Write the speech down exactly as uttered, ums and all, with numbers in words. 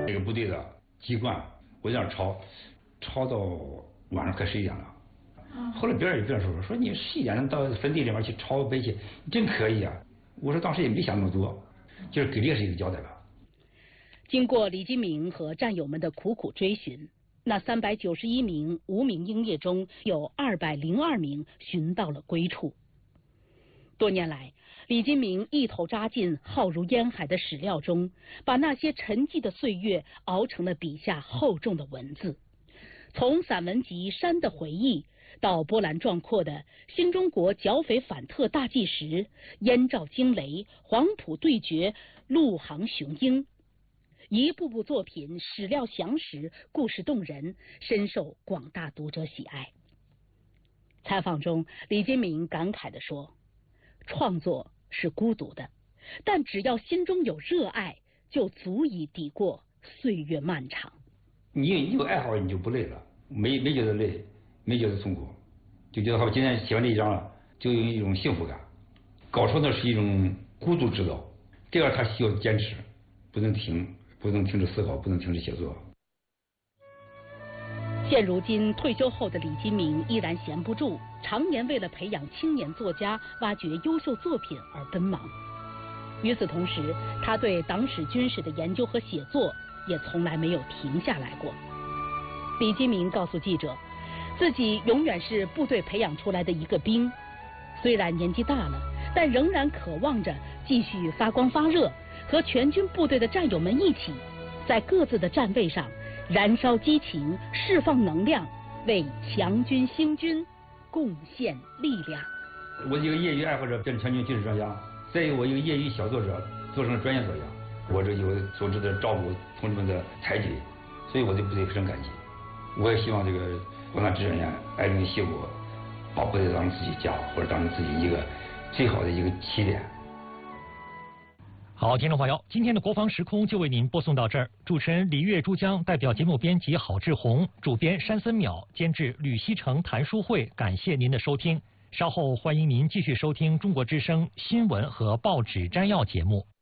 这个部队的籍贯，我在那抄，抄到晚上快十一点了。后来别人也别人说说你十一点能到坟地里面去抄碑去，你真可以啊！我说当时也没想那么多，就是给烈士一个交代吧。 经过李金铭和战友们的苦苦追寻，那三百九十一名无名英烈中有二百零二名寻到了归处。多年来，李金铭一头扎进浩如烟海的史料中，把那些沉寂的岁月熬成了笔下厚重的文字。从散文集《山的回忆》到波澜壮阔的《新中国剿匪反特大纪实》《燕赵惊雷》《黄埔对决》《陆航雄鹰》，一部部作品史料详实，故事动人，深受广大读者喜爱。采访中，李金铭感慨地说：“创作是孤独的，但只要心中有热爱，就足以抵过岁月漫长。 你你有爱好，你就不累了，没没觉得累，没觉得痛苦，就觉得好，今天写完这一章了，就有一种幸福感。搞创作是一种孤独之道，这样他需要坚持，不能停，不能停止思考，不能停止写作。” 现如今退休后的李金铭依然闲不住，常年为了培养青年作家、挖掘优秀作品而奔忙。与此同时，他对党史军史的研究和写作也从来没有停下来过。李金铭告诉记者，自己永远是部队培养出来的一个兵，虽然年纪大了，但仍然渴望着继续发光发热，和全军部队的战友们一起，在各自的站位上燃烧激情，释放能量，为强军兴军贡献力量。 我一个业余爱好者变成全军军事专家，再有我一个业余小作者做成了专业作家，我这有组织的照顾同志们的抬举，所以我对部队非常感激。我也希望这个广大志愿员爱人惜国，把部队当成自己家，或者当成自己一个最好的一个起点。 好，听众朋友，今天的国防时空就为您播送到这儿。主持人李月珠江代表节目编辑郝志红，主编山森淼，监制吕锡成、谭书慧，感谢您的收听。稍后欢迎您继续收听中国之声新闻和报纸摘要节目。